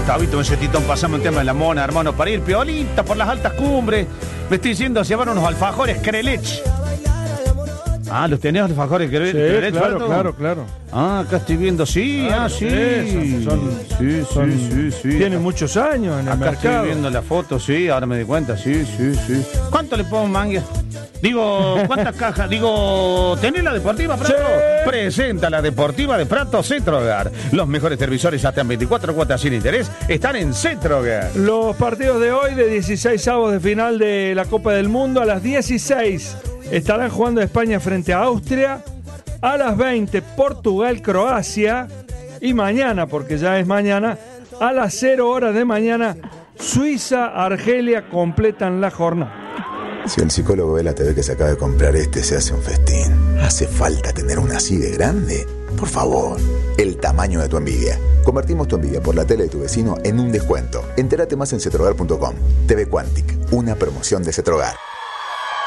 Gustavito, un setitón, pasame un tema de la mona, hermano, para ir piolita por las altas cumbres. Me estoy diciendo, se llevaron unos alfajores Krelech. Ah, ¿los tenés alfajores Krelech? Claro. Ah, acá estoy viendo, sí, claro, sí. Sí. Tienen muchos años en el acá mercado. estoy viendo la foto, sí, ahora me di cuenta, sí. ¿Cuánto le pongo mangue? Digo, ¿cuántas cajas? Digo, ¿tenés la deportiva, Prato? Sí. Presenta la deportiva de Prato Cetrogar. Los mejores televisores hasta en 24 cuotas sin interés están en Cetrogar. Los partidos de hoy de 16avos de final de la Copa del Mundo a las 16 estarán jugando España frente a Austria. A las 20 Portugal, Croacia. Y mañana, porque ya es mañana, a las 0 horas de mañana, Suiza, Argelia completan la jornada. Si el psicólogo ve la TV que se acaba de comprar se hace un festín. ¿Hace falta tener una así de grande? Por favor, el tamaño de tu envidia. Convertimos tu envidia por la tele de tu vecino en un descuento. Entérate más en cetrogar.com. TV Quantic, una promoción de Cetrogar.